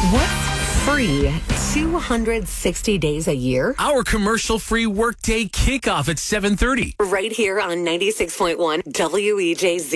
What's free 260 days a year? Our commercial-free workday kickoff at 7:30. Right here on 96.1 WEJZ.